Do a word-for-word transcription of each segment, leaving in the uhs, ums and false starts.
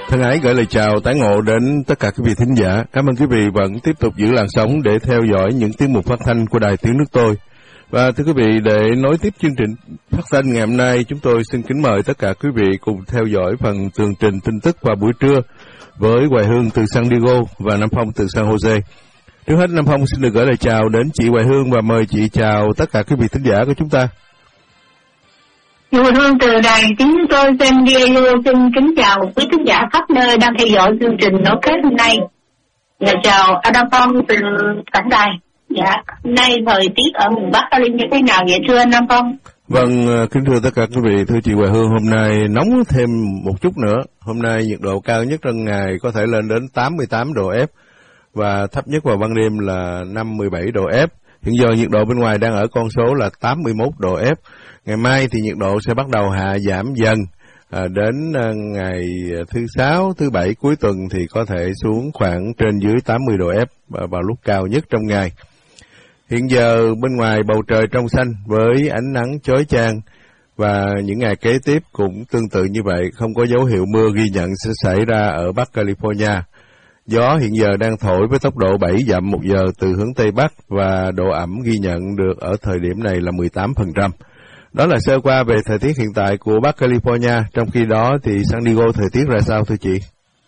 Thân ái gửi lời chào tái ngộ đến tất cả quý vị thính giả. Cảm ơn quý vị vẫn tiếp tục giữ làn sóng để theo dõi những tiết mục phát thanh của Đài Tiếng Nước Tôi. Và thưa quý vị, để nối tiếp chương trình phát thanh ngày hôm nay, chúng tôi xin kính mời tất cả quý vị cùng theo dõi phần tường trình tin tức vào buổi trưa với Hoài Hương từ San Diego và Nam Phong từ San Jose. Trước hết, Nam Phong xin được gửi lời chào đến chị Hoài Hương và mời chị chào tất cả quý vị thính giả của chúng ta. Chị Hoài Hương từ Đài Tiếng Nước Tôi San Diego xin kính chào quý thính giả khắp nơi đang theo dõi chương trình nối kết hôm nay. Và chào Adam Phong từ Cảnh Đài. Dạ, hôm nay thời tiết ở miền Bắc Cali như thế nào vậy thưa anh Nam Phong? Vâng, kính thưa tất cả quý vị, thưa chị Hoài Hương, hôm nay nóng thêm một chút nữa. Hôm nay nhiệt độ cao nhất trong ngày có thể lên đến tám mươi tám độ F và thấp nhất vào ban đêm là năm mươi bảy độ F. Hiện giờ nhiệt độ bên ngoài đang ở con số là tám mươi mốt độ F. Ngày mai thì nhiệt độ sẽ bắt đầu hạ giảm dần. À, đến à, ngày thứ sáu, thứ bảy cuối tuần thì có thể xuống khoảng trên dưới tám mươi độ F vào lúc cao nhất trong ngày. Hiện giờ bên ngoài bầu trời trong xanh với ánh nắng chói chang và những ngày kế tiếp cũng tương tự như vậy, không có dấu hiệu mưa ghi nhận sẽ xảy ra ở Bắc California. Gió hiện giờ đang thổi với tốc độ bảy dặm một giờ từ hướng Tây Bắc và độ ẩm ghi nhận được ở thời điểm này là mười tám phần trăm. Đó là sơ qua về thời tiết hiện tại của Bắc California. Trong khi đó thì San Diego thời tiết ra sao thưa chị?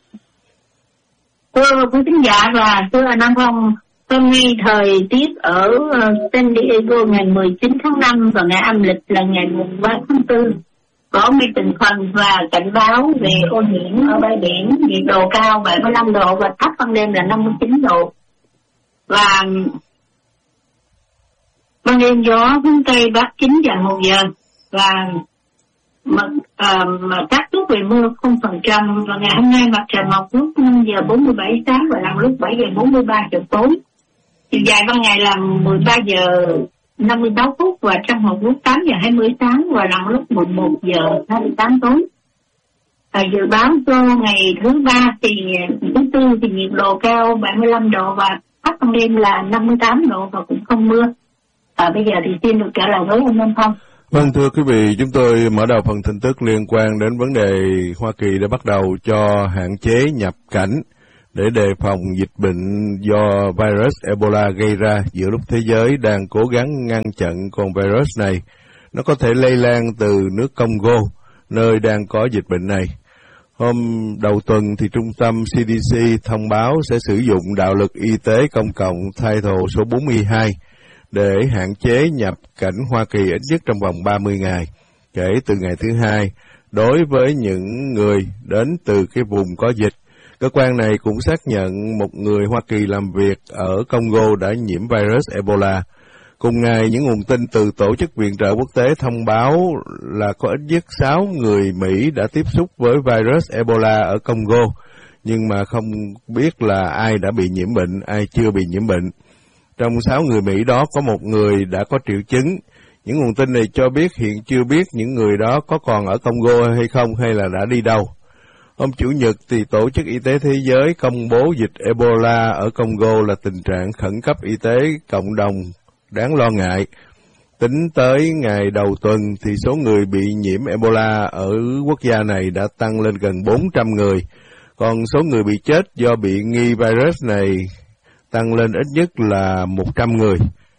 Thưa quý khán giả và thưa anh Nam Phong, hôm nay thời tiết ở San Diego ngày mười chín tháng năm và ngày âm lịch là ngày mùng ba tháng tư có mây từng phần và cảnh báo về ô nhiễm ở bãi biển, nhiệt độ cao bảy mươi lăm độ và thấp ban đêm là năm mươi chín độ. Và ban đêm gió hướng Tây Bắc chín dặm một giờ và mặt à, mà các lúc về mưa không phần trăm. Và ngày hôm nay mặt trời mọc lúc năm giờ bốn mươi bảy sáng và lặn lúc bảy giờ bốn mươi ba giờ tối. Chiều dài ban ngày là mười ba giờ năm mươi sáu phút và trong học lúc tám giờ hai mươi sáng và lặn lúc mười một giờ hai mươi tám tối. À, dự báo cho ngày thứ ba thì thứ tư thì nhiệt độ cao bảy mươi lăm độ và thấp ban đêm là năm mươi tám độ và cũng không mưa. À, bây giờ thì xin được trả lời với anh Minh Phong. Vâng, thưa quý vị, chúng tôi mở đầu phần tin tức liên quan đến vấn đề Hoa Kỳ đã bắt đầu cho hạn chế nhập cảnh để đề phòng dịch bệnh do virus Ebola gây ra giữa lúc thế giới đang cố gắng ngăn chặn con virus này. Nó có thể lây lan từ nước Congo, nơi đang có dịch bệnh này. Hôm đầu tuần thì trung tâm C D C thông báo sẽ sử dụng đạo lực y tế công cộng Title số bốn mươi hai để hạn chế nhập cảnh Hoa Kỳ ít nhất trong vòng ba mươi ngày, kể từ ngày thứ hai, đối với những người đến từ cái vùng có dịch. Cơ quan này cũng xác nhận một người Hoa Kỳ làm việc ở Congo đã nhiễm virus Ebola. Cùng ngày, những nguồn tin từ Tổ chức Viện trợ Quốc tế thông báo là có ít nhất sáu người Mỹ đã tiếp xúc với virus Ebola ở Congo, nhưng mà không biết là ai đã bị nhiễm bệnh, ai chưa bị nhiễm bệnh. Trong sáu người Mỹ đó có một người đã có triệu chứng. Những nguồn tin này cho biết hiện chưa biết những người đó có còn ở Congo hay không hay là đã đi đâu. Hôm Chủ nhật thì Tổ chức Y tế Thế giới công bố dịch Ebola ở Congo là tình trạng khẩn cấp y tế cộng đồng đáng lo ngại. Tính tới ngày đầu tuần thì số người bị nhiễm Ebola ở quốc gia này đã tăng lên gần bốn trăm người, còn số người bị chết do bị nghi virus này tăng lên ít nhất là một trăm người.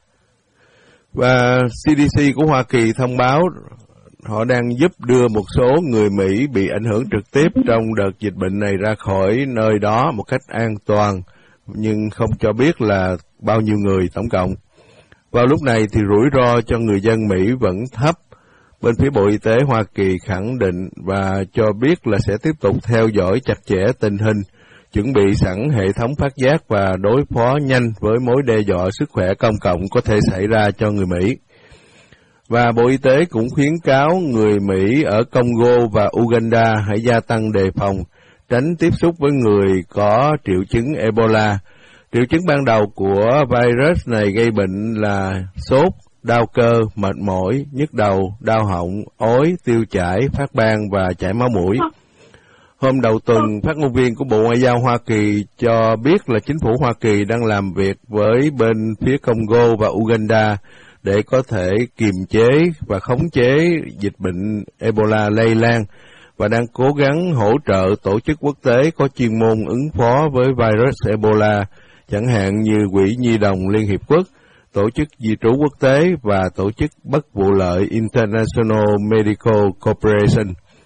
Và C D C của Hoa Kỳ thông báo họ đang giúp đưa một số người Mỹ bị ảnh hưởng trực tiếp trong đợt dịch bệnh này ra khỏi nơi đó một cách an toàn, nhưng không cho biết là bao nhiêu người tổng cộng. Vào lúc này thì rủi ro cho người dân Mỹ vẫn thấp. Bên phía Bộ Y tế Hoa Kỳ khẳng định và cho biết là sẽ tiếp tục theo dõi chặt chẽ tình hình, chuẩn bị sẵn hệ thống phát giác và đối phó nhanh với mối đe dọa sức khỏe công cộng có thể xảy ra cho người Mỹ. Và Bộ Y tế cũng khuyến cáo người Mỹ ở Congo và Uganda hãy gia tăng đề phòng, tránh tiếp xúc với người có triệu chứng Ebola. Triệu chứng ban đầu của virus này gây bệnh là sốt, đau cơ, mệt mỏi, nhức đầu, đau họng, ói, tiêu chảy, phát ban và chảy máu mũi. Hôm đầu tuần, phát ngôn viên của Bộ Ngoại giao Hoa Kỳ cho biết là chính phủ Hoa Kỳ đang làm việc với bên phía Congo và Uganda để có thể kiềm chế và khống chế dịch bệnh Ebola lây lan và đang cố gắng hỗ trợ tổ chức quốc tế có chuyên môn ứng phó với virus Ebola, chẳng hạn như Quỹ Nhi đồng Liên Hiệp Quốc, Tổ chức Di trú Quốc tế và Tổ chức Bất vụ lợi International Medical Corporation.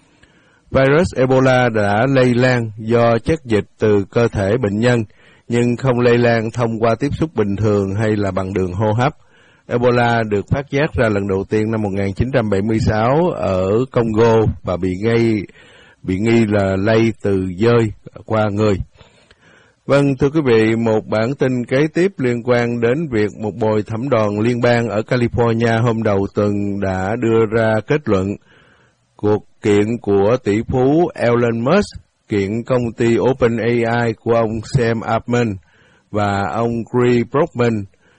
Virus Ebola đã lây lan do chất dịch từ cơ thể bệnh nhân, nhưng không lây lan thông qua tiếp xúc bình thường hay là bằng đường hô hấp. Ebola được phát giác ra lần đầu tiên năm một nghìn chín trăm bảy mươi sáu ở Congo và bị nghi, bị nghi là lây từ dơi qua người. Vâng, thưa quý vị, một bản tin kế tiếp liên quan đến việc một bồi thẩm đoàn liên bang ở California hôm đầu tuần đã đưa ra kết luận cuộc kiện của tỷ phú Elon Musk kiện công ty OpenAI của ông Sam Altman và ông Greg Brockman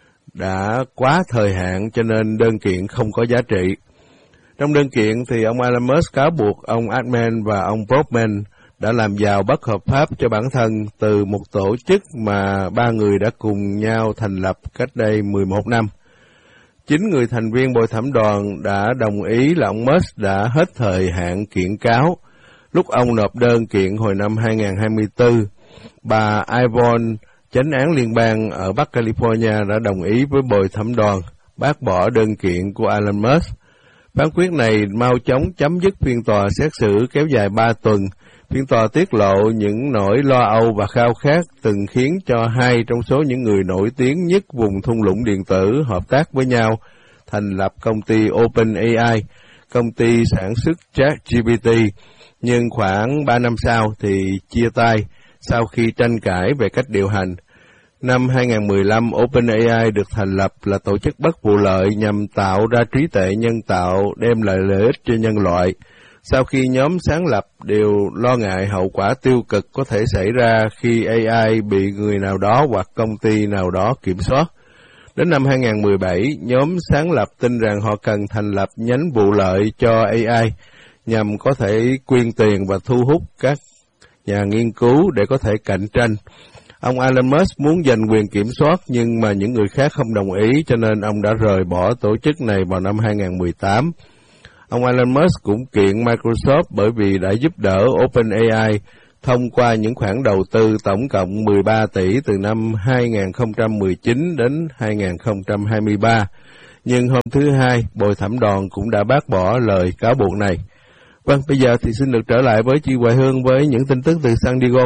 đã quá thời hạn cho nên đơn kiện không có giá trị. Trong đơn kiện thì ông Elon Musk cáo buộc ông Altman và ông Brockman đã làm giàu bất hợp pháp cho bản thân từ một tổ chức mà ba người đã cùng nhau thành lập cách đây mười một năm. Chín người thành viên bồi thẩm đoàn đã đồng ý là ông Musk đã hết thời hạn kiện cáo. Lúc ông nộp đơn kiện hồi năm hai nghìn không trăm hai mươi tư, bà Yvonne, chánh án liên bang ở Bắc California đã đồng ý với bồi thẩm đoàn bác bỏ đơn kiện của Elon Musk. Phán quyết này mau chóng chấm dứt phiên tòa xét xử kéo dài ba tuần. Phiên tòa tiết lộ những nỗi lo âu và khao khát từng khiến cho hai trong số những người nổi tiếng nhất vùng thung lũng điện tử hợp tác với nhau, thành lập công ty OpenAI, công ty sản xuất ChatGPT, nhưng khoảng ba năm sau thì chia tay sau khi tranh cãi về cách điều hành. Năm hai nghìn không trăm mười lăm, OpenAI được thành lập là tổ chức bất vụ lợi nhằm tạo ra trí tuệ nhân tạo đem lại lợi ích cho nhân loại. Sau khi nhóm sáng lập đều lo ngại hậu quả tiêu cực có thể xảy ra khi a i bị người nào đó hoặc công ty nào đó kiểm soát. Đến năm hai nghìn không trăm mười bảy, nhóm sáng lập tin rằng họ cần thành lập nhánh vụ lợi cho a i nhằm có thể quyên tiền và thu hút các nhà nghiên cứu để có thể cạnh tranh. Ông Elon Musk muốn giành quyền kiểm soát nhưng mà những người khác không đồng ý, cho nên ông đã rời bỏ tổ chức này vào năm hai nghìn không trăm mười tám. Ông Elon Musk cũng kiện Microsoft bởi vì đã giúp đỡ OpenAI thông qua những khoản đầu tư tổng cộng mười ba tỷ từ năm hai nghìn không trăm mười chín đến hai nghìn không trăm hai mươi ba. Nhưng hôm thứ Hai, bồi thẩm đoàn cũng đã bác bỏ lời cáo buộc này. Vâng, bây giờ thì xin được trở lại với chị Hoài Hương với những tin tức từ San Diego.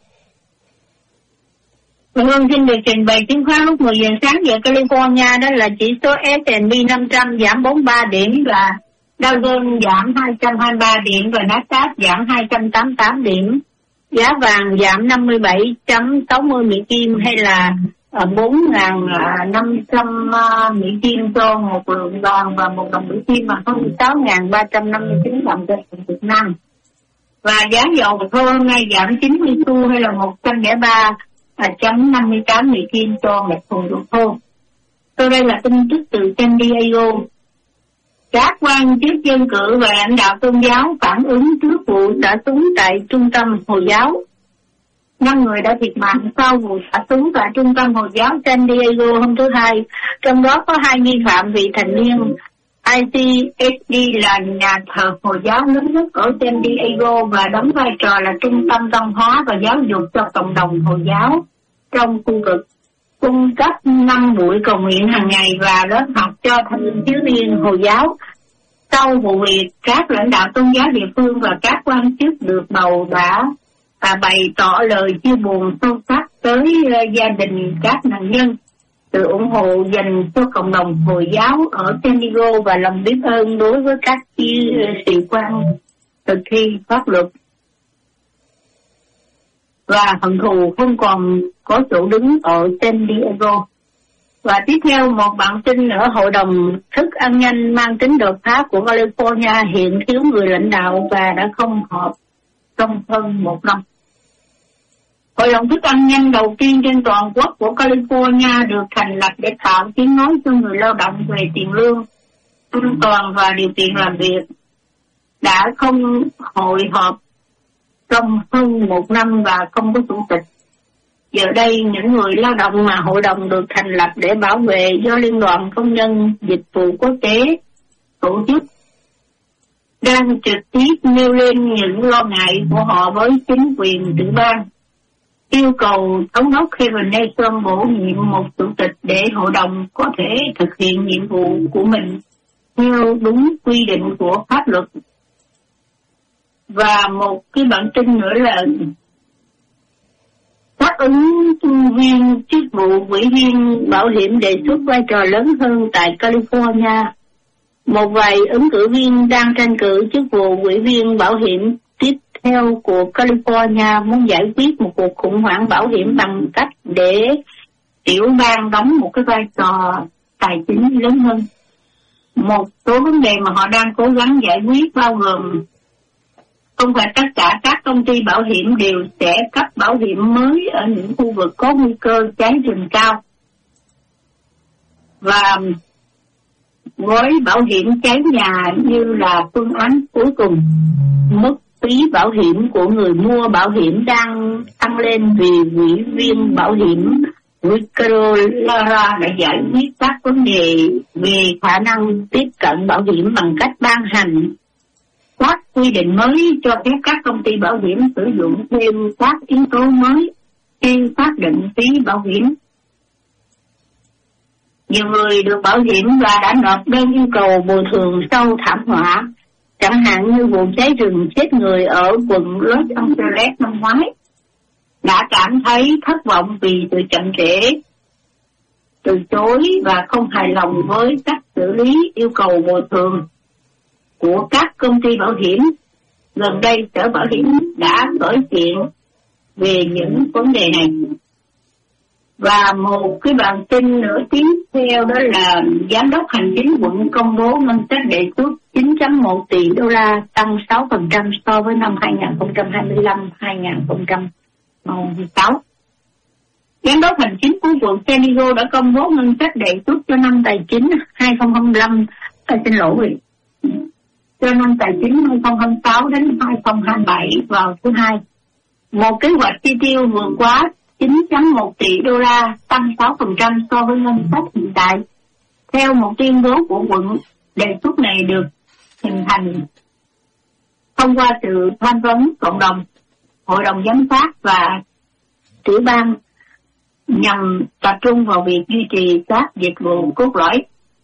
Hương xin được trình bày chứng khoán lúc mười giờ sáng giờ California, đó là chỉ số S and P năm trăm giảm bốn mươi ba điểm và Dow Jones giảm hai trăm hai mươi ba điểm và Nasdaq giảm hai trăm tám mươi tám điểm. Giá vàng giảm năm mươi bảy phẩy sáu mươi Mỹ Kim hay là bốn nghìn năm trăm Mỹ Kim cho một lượng vàng và một đồng Mỹ Kim mà không sáu nghìn ba trăm năm mươi chín đồng trên một Việt Nam. Và giá dầu thô hôm nay giảm chín mươi xu hay là một trăm lẻ ba chấm năm mươi tám Mỹ Kim cho một thùng dầu thô. Sau đây là tin tức từ San Diego. Các quan chức dân cử và lãnh đạo tôn giáo phản ứng trước vụ xả súng tại trung tâm Hồi giáo. Năm người đã thiệt mạng sau vụ xả súng tại trung tâm Hồi giáo San Diego hôm thứ Hai, trong đó có hai nghi phạm vị thành niên. i xê ét đê là nhà thờ Hồi giáo lớn nhất ở San Diego và đóng vai trò là trung tâm văn hóa và giáo dục cho cộng đồng Hồi giáo trong khu vực, cung cấp năm buổi cầu nguyện hàng ngày và lớp học cho thanh thiếu niên Hồi giáo. Sau vụ việc, các lãnh đạo tôn giáo địa phương và các quan chức được bầu đã à, bày tỏ lời chia buồn sâu sắc tới uh, gia đình các nạn nhân, sự ủng hộ dành cho cộng đồng Hồi giáo ở San Diego và lòng biết ơn đối với các sĩ quan thực thi pháp luật. Và hận thù không còn có chỗ đứng ở San Diego. Và tiếp theo một bản tin ở Hội đồng Thức ăn nhanh mang tính đột phá của California hiện thiếu người lãnh đạo và đã không họp trong hơn một năm. Hội đồng Thức ăn nhanh đầu tiên trên toàn quốc của California được thành lập để tạo tiếng nói cho người lao động về tiền lương, an toàn và điều kiện làm việc, đã không hội họp trong hơn một năm và không có chủ tịch. Giờ đây, những người lao động mà hội đồng được thành lập để bảo vệ do Liên đoàn Công nhân Dịch vụ Quốc tế tổ chức đang trực tiếp nêu lên những lo ngại của họ với chính quyền tiểu bang, yêu cầu thống đốc Kevin Nixon bổ nhiệm một chủ tịch để hội đồng có thể thực hiện nhiệm vụ của mình theo đúng quy định của pháp luật. Và một cái bản tin nữa là các ứng viên chức vụ ủy viên bảo hiểm đề xuất vai trò lớn hơn tại California. Một vài ứng cử viên đang tranh cử chức vụ ủy viên bảo hiểm tiếp theo của California muốn giải quyết một cuộc khủng hoảng bảo hiểm bằng cách để tiểu bang đóng một cái vai trò tài chính lớn hơn. Một số vấn đề mà họ đang cố gắng giải quyết bao gồm không phải tất cả các công ty bảo hiểm đều sẽ cấp bảo hiểm mới ở những khu vực có nguy cơ cháy rừng cao. Và gói bảo hiểm cháy nhà như là phương án cuối cùng. Mức phí bảo hiểm của người mua bảo hiểm đang tăng lên vì ủy viên bảo hiểm Ricardo Lara đã giải quyết các vấn đề về khả năng tiếp cận bảo hiểm bằng cách ban hành các quy định mới cho phép các công ty bảo hiểm sử dụng thêm các yếu tố mới khi xác định phí bảo hiểm. Nhiều người được bảo hiểm và đã nộp đơn yêu cầu bồi thường sau thảm họa, chẳng hạn như vụ cháy rừng chết người ở quận Los Angeles năm ngoái, đã cảm thấy thất vọng vì sự chậm trễ, từ chối và không hài lòng với cách xử lý yêu cầu bồi thường của các công ty bảo hiểm. Gần đây, Sở Bảo hiểm đã khởi kiện về những vấn đề này. Và một cái bản tin nữa tiếp theo đó là Giám đốc Hành chính quận công bố ngân sách đề xuất chín phẩy một tỷ đô la, tăng sáu phần trăm so với năm hai nghìn không trăm hai mươi lăm đến hai nghìn không trăm hai mươi sáu. Giám đốc Hành chính của quận San Diego đã công bố ngân sách đề xuất cho năm tài chính hai nghìn không trăm hai mươi lăm, à, xin lỗi, cho năm tài chính hai nghìn không trăm hai mươi sáu đến hai nghìn không trăm hai mươi bảy vào thứ Hai. Một kế hoạch chi tiêu vượt quá chín phẩy một tỷ đô la, tăng sáu phần trăm so với ngân sách hiện tại. Theo một tuyên bố của quận, đề xuất này được hình thành thông qua sự tham vấn cộng đồng, hội đồng giám sát và tiểu bang nhằm tập trung vào việc duy trì các dịch vụ cốt lõi.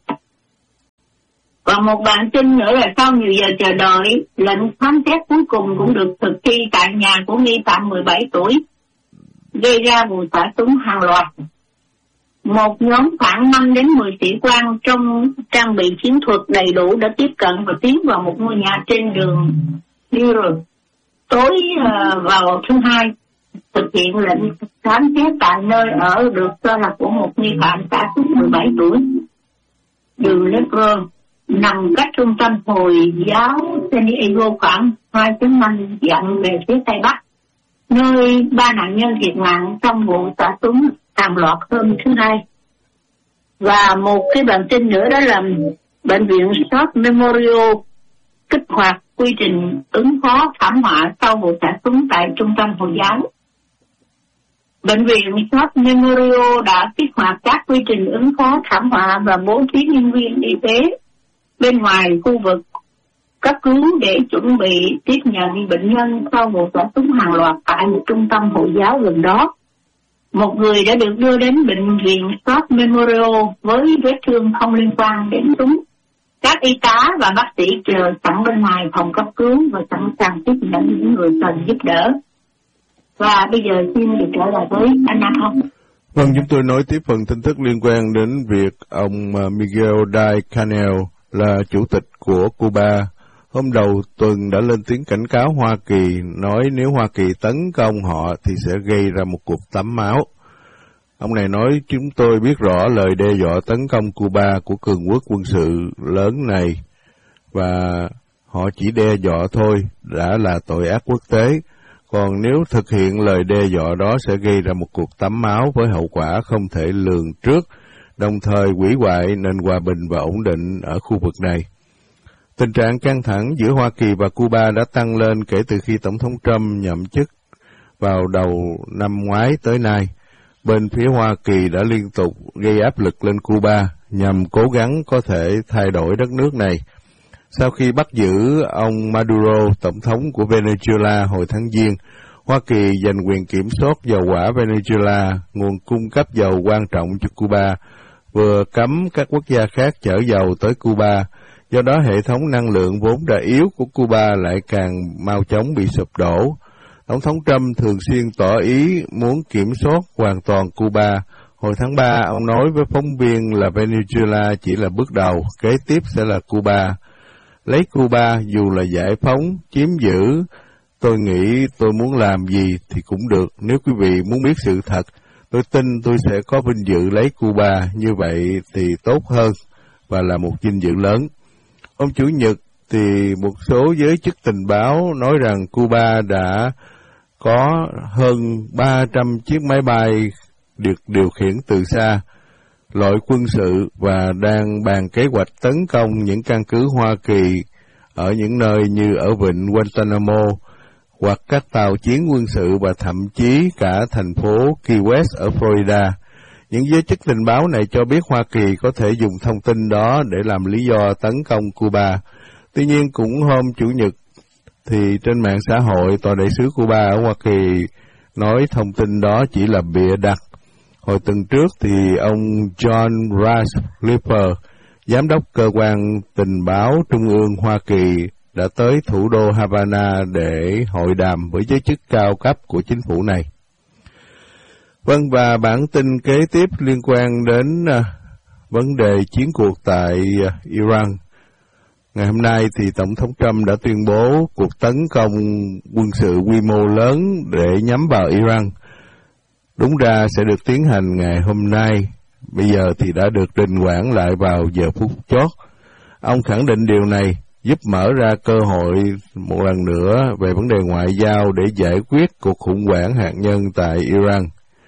Và một bản tin nữa là sau nhiều giờ chờ đợi, lệnh khám xét cuối cùng cũng được thực thi tại nhà của nghi phạm mười bảy tuổi, gây ra vụ xả súng hàng loạt. Một nhóm khoảng năm đến mười sĩ quan trong trang bị chiến thuật đầy đủ đã tiếp cận và tiến vào một ngôi nhà trên đường Leroy tối uh, vào thứ Hai, thực hiện lệnh khám xét tại nơi ở được cho là của một nghi phạm xả súng mười bảy tuổi. Đường Leroy nằm cách trung tâm Hồi giáo San Diego khoảng hai phẩy năm dặm về phía tây bắc, nơi ba nạn nhân thiệt mạng trong vụ xả súng hàng loạt hôm thứ Hai. Và một cái bản tin nữa đó là bệnh viện Short Memorial kích hoạt quy trình ứng phó thảm họa sau vụ xả súng tại trung tâm Hồi giáo. Bệnh viện Short Memorial đã kích hoạt các quy trình ứng phó thảm họa và bố trí nhân viên y tế bên ngoài khu vực cấp cứu để chuẩn bị tiếp nhận bệnh nhân sau vụ xả súng hàng loạt tại một trung tâm Hồi giáo gần đó. Một người đã được đưa đến bệnh viện Short Memorial với vết thương không liên quan đến súng. Các y tá và bác sĩ chờ sẵn bên ngoài phòng cấp cứu và sẵn sàng tiếp nhận những người cần giúp đỡ. Và bây giờ xin được trở lại với anh Nam Hồng. Vâng, chúng tôi nói tiếp phần tin tức liên quan đến việc ông Miguel Díaz-Canel là chủ tịch của Cuba. Hôm đầu tuần đã lên tiếng cảnh cáo Hoa Kỳ, nói nếu Hoa Kỳ tấn công họ thì sẽ gây ra một cuộc tắm máu. Ông này nói chúng tôi biết rõ lời đe dọa tấn công Cuba của cường quốc quân sự lớn này, và họ chỉ đe dọa thôi, đã là tội ác quốc tế. Còn nếu thực hiện lời đe dọa đó sẽ gây ra một cuộc tắm máu với hậu quả không thể lường trước, đồng thời hủy hoại nền hòa bình và ổn định ở khu vực này. Tình trạng căng thẳng giữa Hoa Kỳ và Cuba đã tăng lên kể từ khi Tổng thống Trump nhậm chức vào đầu năm ngoái tới nay. Bên phía Hoa Kỳ đã liên tục gây áp lực lên Cuba nhằm cố gắng có thể thay đổi đất nước này. Sau khi bắt giữ ông Maduro, tổng thống của Venezuela hồi tháng Giêng, Hoa Kỳ giành quyền kiểm soát dầu hỏa Venezuela, nguồn cung cấp dầu quan trọng cho Cuba, vừa cấm các quốc gia khác chở dầu tới Cuba. Do đó, hệ thống năng lượng vốn đã yếu của Cuba lại càng mau chóng bị sụp đổ. Tổng thống Trump thường xuyên tỏ ý muốn kiểm soát hoàn toàn Cuba. Hồi tháng ba, ông nói với phóng viên là Venezuela chỉ là bước đầu, kế tiếp sẽ là Cuba. Lấy Cuba dù là giải phóng, chiếm giữ, tôi nghĩ tôi muốn làm gì thì cũng được. Nếu quý vị muốn biết sự thật, tôi tin tôi sẽ có vinh dự lấy Cuba, như vậy thì tốt hơn và là một vinh dự lớn. Hôm Chủ nhật thì một số giới chức tình báo nói rằng Cuba đã có hơn ba trăm chiếc máy bay được điều khiển từ xa, loại quân sự, và đang bàn kế hoạch tấn công những căn cứ Hoa Kỳ ở những nơi như ở vịnh Guantanamo, hoặc các tàu chiến quân sự và thậm chí cả thành phố Key West ở Florida. Những giới chức tình báo này cho biết Hoa Kỳ có thể dùng thông tin đó để làm lý do tấn công Cuba. Tuy nhiên, cũng hôm Chủ nhật, thì trên mạng xã hội, Tòa đại sứ Cuba ở Hoa Kỳ nói thông tin đó chỉ là bịa đặt. Hồi tuần trước thì ông John Ratcliffe, giám đốc cơ quan tình báo trung ương Hoa Kỳ, đã tới thủ đô Havana để hội đàm với giới chức cao cấp của chính phủ này. Vâng, và bản tin kế tiếp liên quan đến uh, vấn đề chiến cuộc tại uh, Iran. Ngày hôm nay thì Tổng thống Trump đã tuyên bố cuộc tấn công quân sự quy mô lớn để nhắm vào Iran. Đúng ra sẽ được tiến hành ngày hôm nay, bây giờ thì đã được đình hoãn lại vào giờ phút chót. Ông khẳng định điều này giúp mở ra cơ hội một lần nữa về vấn đề ngoại giao để giải quyết cuộc khủng hoảng hạt nhân tại Iran.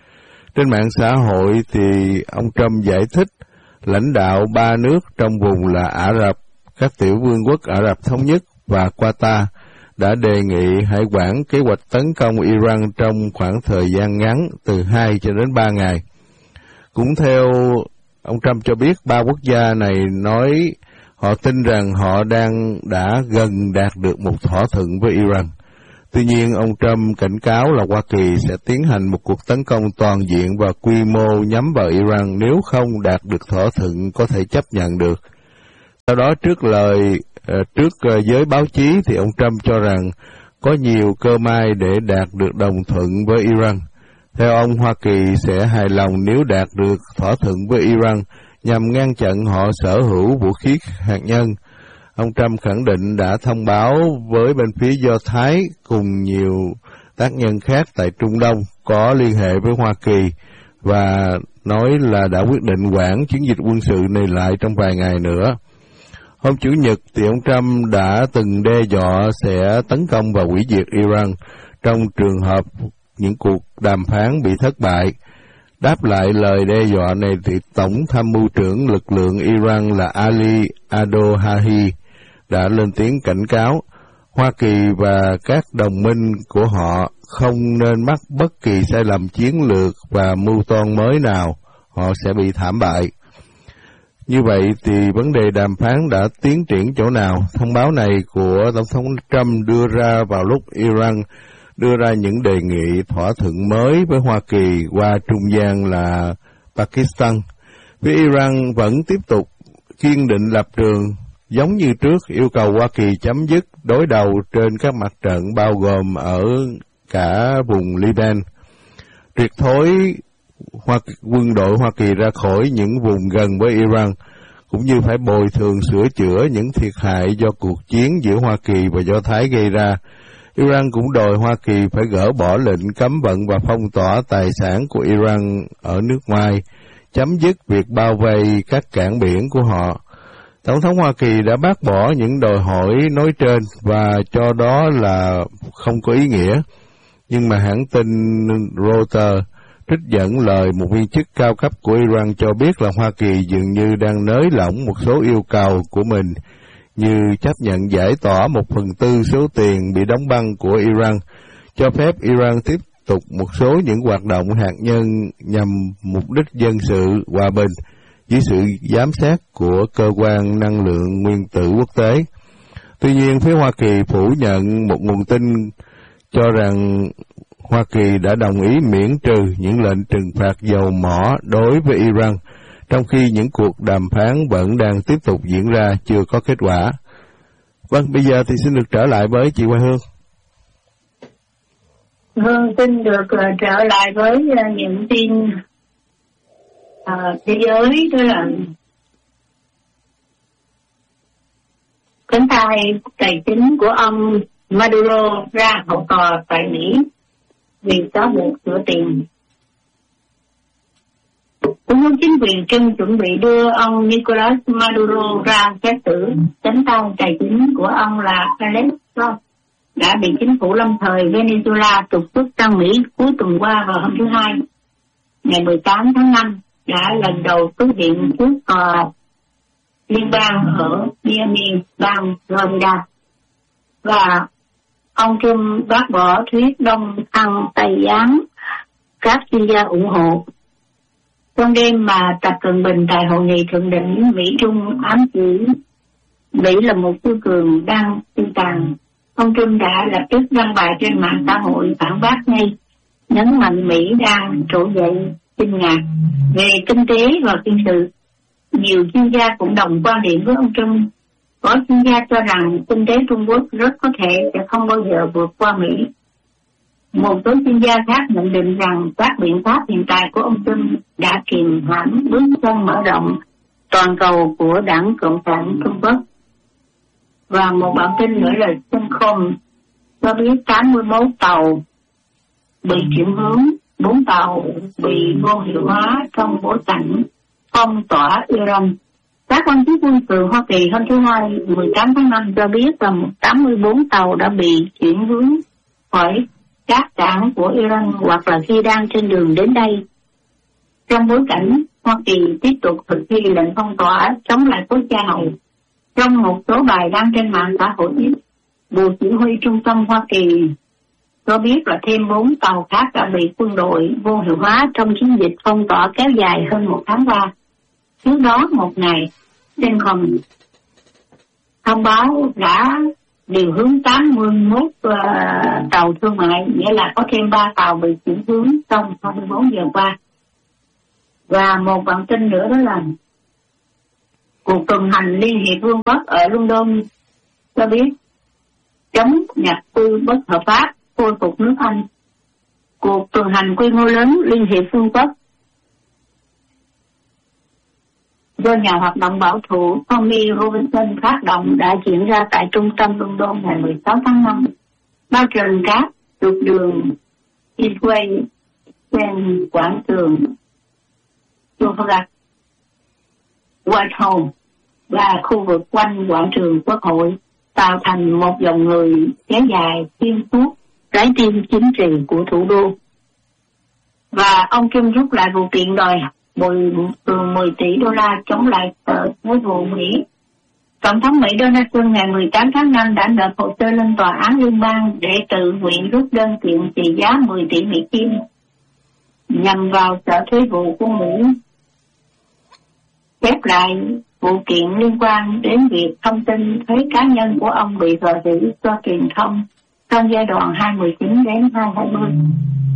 Trên mạng xã hội thì ông Trump giải thích lãnh đạo ba nước trong vùng là Ả Rập, các tiểu vương quốc Ả Rập Thống Nhất và Qatar đã đề nghị hãy hoãn kế hoạch tấn công Iran trong khoảng thời gian ngắn từ hai cho đến ba ngày. Cũng theo ông Trump cho biết, ba quốc gia này nói họ tin rằng họ đang đã gần đạt được một thỏa thuận với Iran. Tuy nhiên, ông Trump cảnh cáo là Hoa Kỳ sẽ tiến hành một cuộc tấn công toàn diện và quy mô nhắm vào Iran nếu không đạt được thỏa thuận có thể chấp nhận được. Sau đó, trước lời trước giới báo chí thì ông Trump cho rằng có nhiều cơ may để đạt được đồng thuận với Iran. Theo ông, Hoa Kỳ sẽ hài lòng nếu đạt được thỏa thuận với Iran nhằm ngăn chặn họ sở hữu vũ khí hạt nhân. Ông Trump khẳng định đã thông báo với bên phía Do Thái cùng nhiều tác nhân khác tại Trung Đông có liên hệ với Hoa Kỳ và nói là đã quyết định hoãn chiến dịch quân sự này lại trong vài ngày nữa. Hôm Chủ nhật thì ông Trump đã từng đe dọa sẽ tấn công và hủy diệt Iran trong trường hợp những cuộc đàm phán bị thất bại. Đáp lại lời đe dọa này thì Tổng tham mưu trưởng lực lượng Iran là Ali Abdollahi đã lên tiếng cảnh cáo Hoa Kỳ và các đồng minh của họ không nên mắc bất kỳ sai lầm chiến lược và mưu toan mới nào, họ sẽ bị thảm bại. Như vậy thì vấn đề đàm phán đã tiến triển chỗ nào? Thông báo này của Tổng thống Trump đưa ra vào lúc Iran đưa ra những đề nghị thỏa thuận mới với Hoa Kỳ qua trung gian là Pakistan. Phía Iran vẫn tiếp tục kiên định lập trường giống như trước, yêu cầu Hoa Kỳ chấm dứt đối đầu trên các mặt trận bao gồm ở cả vùng Liban, triệt thối Hoa, quân đội Hoa Kỳ ra khỏi những vùng gần với Iran, cũng như phải bồi thường sửa chữa những thiệt hại do cuộc chiến giữa Hoa Kỳ và Do Thái gây ra. Iran cũng đòi Hoa Kỳ phải gỡ bỏ lệnh cấm vận và phong tỏa tài sản của Iran ở nước ngoài, chấm dứt việc bao vây các cảng biển của họ. Tổng thống Hoa Kỳ đã bác bỏ những đòi hỏi nói trên và cho đó là không có ý nghĩa. Nhưng mà hãng tin Reuters trích dẫn lời một viên chức cao cấp của Iran cho biết là Hoa Kỳ dường như đang nới lỏng một số yêu cầu của mình, như chấp nhận giải tỏa một phần tư số tiền bị đóng băng của Iran, cho phép Iran tiếp tục một số những hoạt động hạt nhân nhằm mục đích dân sự hòa bình dưới sự giám sát của cơ quan năng lượng nguyên tử quốc tế. Tuy nhiên, phía Hoa Kỳ phủ nhận một nguồn tin cho rằng Hoa Kỳ đã đồng ý miễn trừ những lệnh trừng phạt dầu mỏ đối với Iran, trong khi những cuộc đàm phán vẫn đang tiếp tục diễn ra chưa có kết quả. Vâng, bây giờ thì xin được trở lại với chị Hoa Hương. Hương xin được uh, trở lại với uh, những tin uh, thế giới, đó là cánh tay tài chính của ông Maduro ra hậu tòa tại Mỹ vì cáo buộc rửa tiền. Cũng muốn chính quyền Trung chuẩn bị đưa ông Nicolas Maduro ra xét xử. Cánh tay tài chính của ông là Alex Saab đã bị chính phủ lâm thời Venezuela trục xuất sang Mỹ cuối tuần qua vào hôm thứ Hai, ngày mười tám tháng năm, đã lần đầu xuất hiện trước tòa liên bang ở Miami, bang Florida. Và ông Trump bác bỏ thuyết Đông ăn Tây gián các chuyên gia ủng hộ. Trong đêm mà Tập Cận Bình tại hội nghị thượng đỉnh Mỹ-Trung ám chỉ Mỹ là một siêu cường đang suy tàn, ông Trump đã lập tức đăng bài trên mạng xã hội phản bác ngay, nhấn mạnh Mỹ đang trỗi dậy kinh ngạc về kinh tế và quân sự. Nhiều chuyên gia cũng đồng quan điểm với ông Trump. Có chuyên gia cho rằng kinh tế Trung Quốc rất có thể sẽ không bao giờ vượt qua Mỹ. Một số chuyên gia khác nhận định rằng các biện pháp hiện tại của ông Trump đã kiềm hãm bước chân mở rộng toàn cầu của Đảng Cộng sản Trung Quốc. Và một bản tin nữa là Chân Không cho biết tám mươi mốt tàu bị chuyển hướng, bốn tàu bị vô hiệu hóa trong bối cảnh phong tỏa Iran. Các quan chức quân sự Hoa Kỳ hôm thứ Hai mười tám tháng năm cho biết rằng tám mươi bốn tàu đã bị chuyển hướng khỏi các cảng của Iran hoặc là khi đang trên đường đến đây. Trong bối cảnh Hoa Kỳ tiếp tục thực thi lệnh phong tỏa chống lại quốc gia này, trong một số bài đăng trên mạng xã hội, Bộ Chỉ huy Trung tâm Hoa Kỳ cho biết là thêm bốn tàu khác đã bị quân đội vô hiệu hóa trong chiến dịch phong tỏa kéo dài hơn một tháng qua. Trước đó một ngày, CENTCOM thông báo đã điều hướng tám mươi mốt uh, tàu thương mại, nghĩa là có thêm ba tàu bị chuyển hướng trong hai mươi bốn giờ qua. Và một bản tin nữa đó là cuộc tuần hành Liên hiệp Vương quốc ở London cho biết chống nhập cư bất hợp pháp khôi phục nước Anh. Cuộc tuần hành quy mô lớn Liên hiệp Vương quốc do nhà hoạt động bảo thủ Tommy Robinson phát động đã diễn ra tại trung tâm London ngày mười sáu tháng năm, bao trùm các trục đường Eastway, trên quảng trường Trafalgar, Whitehall và khu vực quanh quảng trường Quốc hội, tạo thành một dòng người kéo dài xuyên suốt trái tim chính trị của thủ đô. Và ông Trump rút lại vụ kiện đòi bồi thường mười tỷ đô la chống lại sở thuế vụ Mỹ. Tổng thống Mỹ Donald Trump ngày mười tám tháng năm đã nộp hồ sơ lên tòa án liên bang để tự nguyện rút đơn kiện trị giá mười tỷ Mỹ Kim nhằm vào sở thuế vụ của Mỹ, khép lại vụ kiện liên quan đến việc thông tin thuế cá nhân của ông bị rò rỉ cho truyền thông trong giai đoạn hai nghìn không trăm mười chín đến hai nghìn không trăm hai mươi.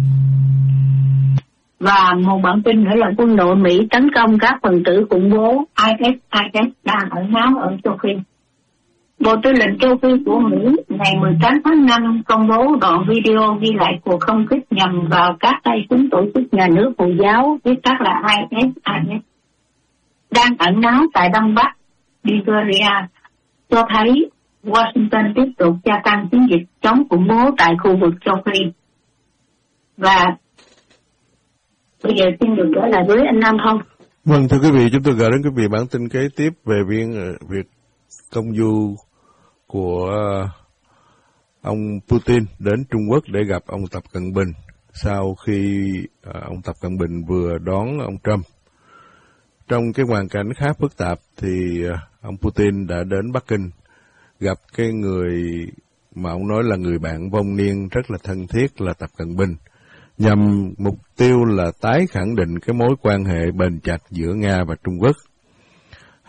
Và một bản tin nữa là quân đội Mỹ tấn công các phần tử khủng bố i ét i ét đang ẩn náu ở châu Phi. Bộ Tư lệnh châu Phi của Mỹ ngày mười tám tháng năm công bố đoạn video ghi lại cuộc không kích nhằm vào các tay súng tổ chức nhà nước Hồi giáo, viết tắt là i ét i ét, đang ẩn náu tại Đông Bắc Nigeria, cho thấy Washington tiếp tục gia tăng chiến dịch chống khủng bố tại khu vực châu Phi. Và bây giờ xin được trở lại với anh Nam không? Vâng, thưa quý vị, chúng tôi gửi đến quý vị bản tin kế tiếp về viên việc công du của ông Putin đến Trung Quốc để gặp ông Tập Cận Bình sau khi ông Tập Cận Bình vừa đón ông Trump. Trong cái hoàn cảnh khá phức tạp thì ông Putin đã đến Bắc Kinh gặp cái người mà ông nói là người bạn vong niên rất là thân thiết là Tập Cận Bình, nhằm mục tiêu là tái khẳng định cái mối quan hệ bền chặt giữa Nga và Trung Quốc.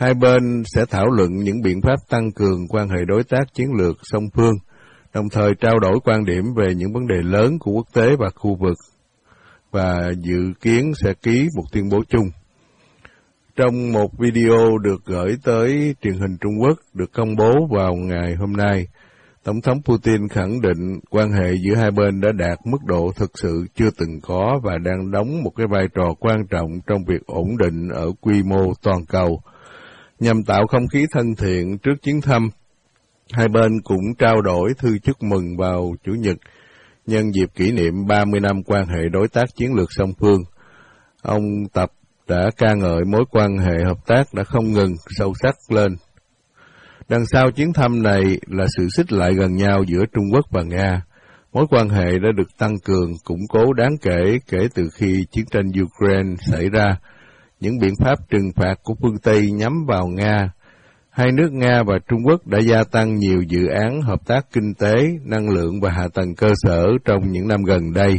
Hai bên sẽ thảo luận những biện pháp tăng cường quan hệ đối tác chiến lược song phương, đồng thời trao đổi quan điểm về những vấn đề lớn của quốc tế và khu vực, và dự kiến sẽ ký một tuyên bố chung. Trong một video được gửi tới truyền hình Trung Quốc được công bố vào ngày hôm nay, Tổng thống Putin khẳng định quan hệ giữa hai bên đã đạt mức độ thực sự chưa từng có và đang đóng một cái vai trò quan trọng trong việc ổn định ở quy mô toàn cầu. Nhằm tạo không khí thân thiện trước chuyến thăm, hai bên cũng trao đổi thư chúc mừng vào Chủ nhật nhân dịp kỷ niệm ba mươi năm quan hệ đối tác chiến lược song phương. Ông Tập đã ca ngợi mối quan hệ hợp tác đã không ngừng sâu sắc lên. Đằng sau chuyến thăm này là sự xích lại gần nhau giữa Trung Quốc và Nga. Mối quan hệ đã được tăng cường, củng cố đáng kể kể từ khi chiến tranh Ukraine xảy ra. Những biện pháp trừng phạt của phương Tây nhắm vào Nga. Hai nước Nga và Trung Quốc đã gia tăng nhiều dự án hợp tác kinh tế, năng lượng và hạ tầng cơ sở trong những năm gần đây.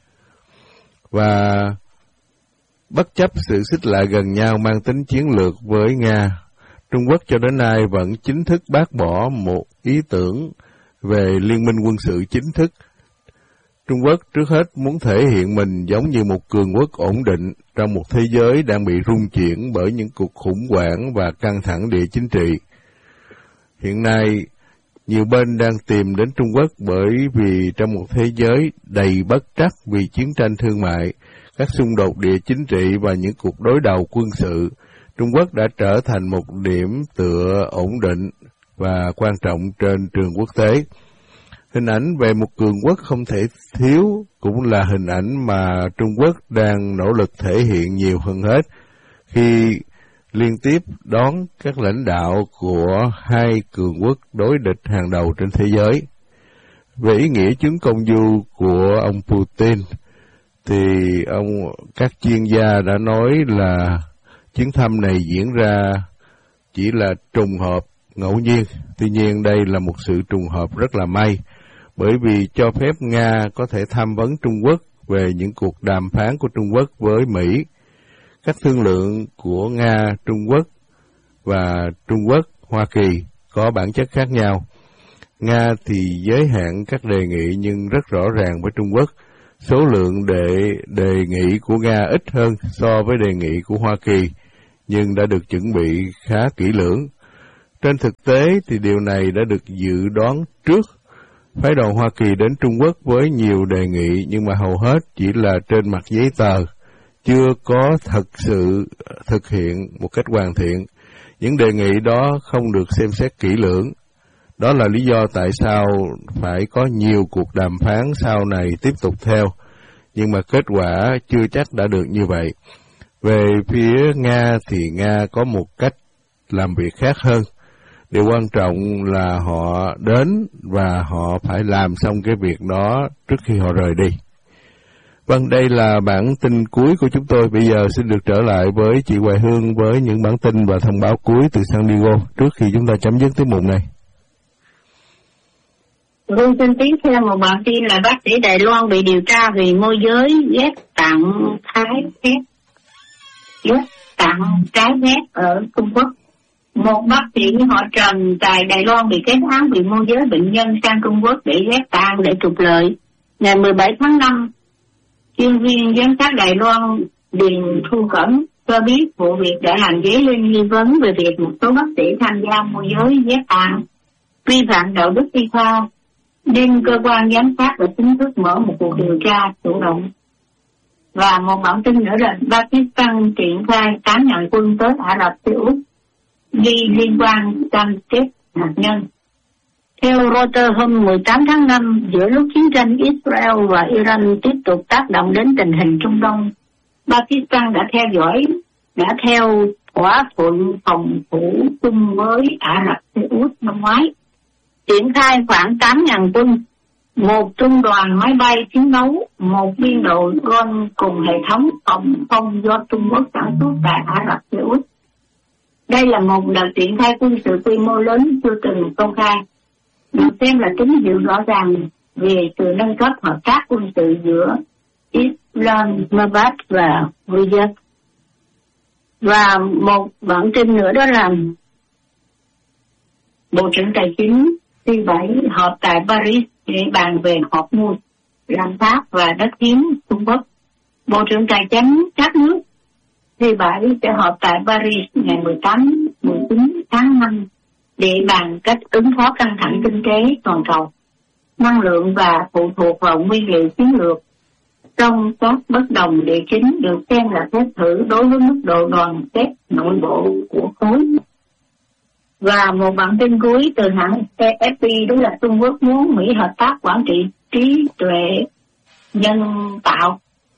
Và bất chấp sự xích lại gần nhau mang tính chiến lược với Nga, Trung Quốc cho đến nay vẫn chính thức bác bỏ một ý tưởng về liên minh quân sự chính thức. Trung Quốc trước hết muốn thể hiện mình giống như một cường quốc ổn định trong một thế giới đang bị rung chuyển bởi những cuộc khủng hoảng và căng thẳng địa chính trị. Hiện nay, nhiều bên đang tìm đến Trung Quốc bởi vì trong một thế giới đầy bất trắc vì chiến tranh thương mại, các xung đột địa chính trị và những cuộc đối đầu quân sự, Trung Quốc đã trở thành một điểm tựa ổn định và quan trọng trên trường quốc tế. Hình ảnh về một cường quốc không thể thiếu cũng là hình ảnh mà Trung Quốc đang nỗ lực thể hiện nhiều hơn hết khi liên tiếp đón các lãnh đạo của hai cường quốc đối địch hàng đầu trên thế giới. Về ý nghĩa chuyến công du của ông Putin, thì ông các chuyên gia đã nói là chuyến thăm này diễn ra chỉ là trùng hợp, ngẫu nhiên. Tuy nhiên đây là một sự trùng hợp rất là may, bởi vì cho phép Nga có thể tham vấn Trung Quốc về những cuộc đàm phán của Trung Quốc với Mỹ. Các thương lượng của Nga, Trung Quốc và Trung Quốc, Hoa Kỳ có bản chất khác nhau. Nga thì giới hạn các đề nghị nhưng rất rõ ràng với Trung Quốc. Số lượng đề, đề nghị của Nga ít hơn so với đề nghị của Hoa Kỳ, nhưng đã được chuẩn bị khá kỹ lưỡng. Trên thực tế thì điều này đã được dự đoán trước. Phái đoàn Hoa Kỳ đến Trung Quốc với nhiều đề nghị nhưng mà hầu hết chỉ là trên mặt giấy tờ, chưa có thực sự thực hiện một cách hoàn thiện. Những đề nghị đó không được xem xét kỹ lưỡng. Đó là lý do tại sao phải có nhiều cuộc đàm phán sau này tiếp tục theo, nhưng mà kết quả chưa chắc đã được như vậy. Về phía Nga thì Nga có một cách làm việc khác hơn. Điều quan trọng là họ đến và họ phải làm xong cái việc đó trước khi họ rời đi. Vâng, đây là bản tin cuối của chúng tôi. Bây giờ xin được trở lại với chị Hoài Hương với những bản tin và thông báo cuối từ San Diego trước khi chúng ta chấm dứt tiết mục này. Vâng, xin tiếp theo một bản tin là bác sĩ Đài Loan bị điều tra vì môi giới ghép tạng trái phép, ghép tạng trái phép ở Trung Quốc. Một bác sĩ họ Trần tại Đài Loan bị kết án vì môi giới bệnh nhân sang Trung Quốc để ghép tạng để trục lợi. Ngày mười bảy tháng năm, chuyên viên giám sát Đài Loan Điền Thu Cẩm cho biết vụ việc đã làm dấy lên nghi vấn về việc một số bác sĩ tham gia môi giới ghép tạng vi phạm đạo đức y khoa, nên cơ quan giám sát đã chính thức mở một cuộc điều tra chủ động. Và một bản tin nữa là Pakistan triển khai tám nhận quân tới Ả Rập Xê Út ghi liên quan cam kết hạt nhân. Theo Reuters hôm mười tám tháng năm, giữa lúc chiến tranh Israel và Iran tiếp tục tác động đến tình hình Trung Đông, Pakistan đã theo dõi, đã theo thỏa thuận phòng thủ chung với Ả Rập Xê Út năm ngoái, triển khai khoảng tám nghìn quân, một trung đoàn máy bay chiến đấu, một biên đội gôn cùng hệ thống phòng không do Trung Quốc sản xuất tại Ả Rập Xê Út. Đây là một đợt triển khai quân sự quy mô lớn chưa từng công khai, được xem là tín hiệu rõ ràng về sự nâng cấp hợp tác quân sự giữa Islamabad và Riyadh. Và một bản tin nữa đó là Bộ trưởng Tài chính G bảy họp tại Paris để bàn về họp mua làm Pháp và đất hiếm Trung Quốc. Bộ trưởng Tài chính các nước G bảy sẽ họp tại Paris ngày mười tám, mười chín tháng năm để bàn cách ứng phó căng thẳng kinh tế toàn cầu, năng lượng và phụ thuộc vào nguyên liệu chiến lược. Trong các bất đồng địa chính được xem là phép thử đối với mức độ đoàn kết nội bộ của khối. Và một bản tin cuối từ hãng A F P đó là Trung Quốc muốn Mỹ hợp tác quản trị trí tuệ nhân tạo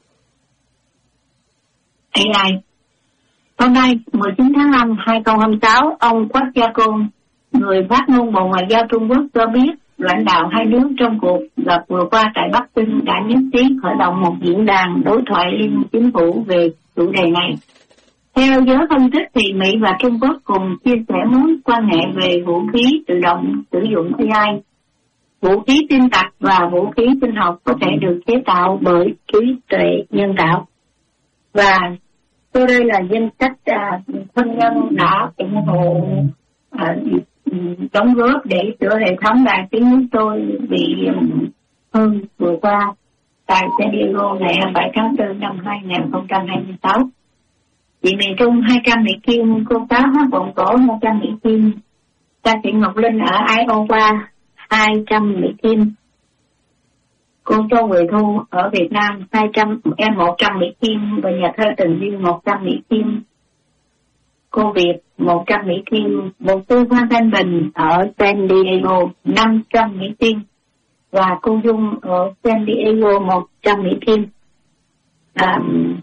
A I. Hôm nay mười chín tháng năm hai nghìn không trăm hai mươi sáu, ông Quách Gia Côn, người phát ngôn Bộ Ngoại giao Trung Quốc cho biết lãnh đạo hai nước trong cuộc gặp vừa qua tại Bắc Kinh đã nhất trí khởi động một diễn đàn đối thoại liên chính phủ về chủ đề này. Theo giới phân tích thì Mỹ và Trung Quốc cùng chia sẻ mối quan hệ về vũ khí tự động sử dụng A I. Vũ khí tin tặc và vũ khí sinh học có thể được chế tạo bởi trí tuệ nhân tạo. Và tôi đây là danh sách à, thân nhân đã ủng hộ à, đóng góp để sửa hệ thống đài tiếng nước tôi bị hư vừa qua tại San Diego ngày hai mươi bảy tháng tư năm hai nghìn không trăm hai mươi sáu. Chị miền Trung hai trăm Mỹ Kim, cô giáo hát vọng cổ một trăm Mỹ Kim, ca sĩ Ngọc Linh ở Iowa hai trăm Mỹ Kim, cô Châu Người Thu ở Việt Nam hai trăm em một trăm Mỹ Kim và nhà thơ Tình Duyên một trăm Mỹ Kim, cô Việt một trăm Mỹ Kim, bộ tư Phan Thanh Bình ở San Diego năm trăm Mỹ Kim và cô Dung ở San Diego một trăm Mỹ Kim. À,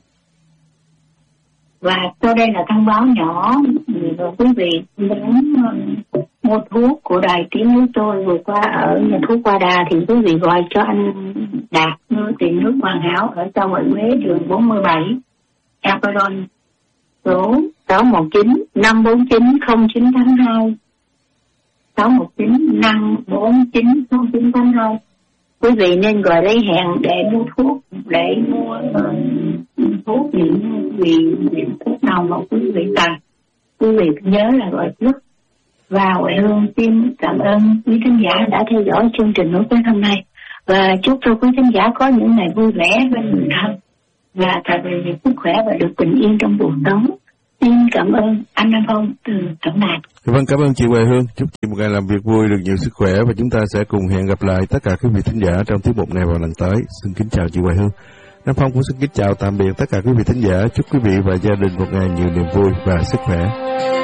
và sau đây là thông báo nhỏ, và quý vị muốn mua thuốc của đài tiếng nước tôi vừa qua ở nhà thuốc Qua Đà thì quý vị gọi cho anh Đạt mua tiền nước Hoàn Hảo ở Châu Hội Huế đường bốn mươi bảy, Apollon, số sáu một chín năm bốn chín không chín tám hai, sáu một chín năm bốn chín không chín tám hai. Quý vị nên gọi lấy hẹn để mua thuốc, để mua uh, thuốc những vị những thuốc nào mà quý vị cần. Quý vị nhớ là gọi trước. Và Huệ Hương xin cảm ơn quý khán giả đã theo dõi chương trình nối kết hôm nay, và chúc cho quý khán giả có những ngày vui vẻ bên người thân và thật về sức khỏe và được bình yên trong cuộc sống. Xin cảm ơn anh Nam Phong từ Tổng đài. Vâng, cảm ơn chị Huệ Hương. Chúc chị một ngày làm việc vui, được nhiều sức khỏe, và chúng ta sẽ cùng hẹn gặp lại tất cả quý vị thính giả trong tiết mục này vào lần tới. Xin kính chào chị Huệ Hương. Nam Phong cũng xin kính chào tạm biệt tất cả quý vị thính giả. Chúc quý vị và gia đình một ngày nhiều niềm vui và sức khỏe.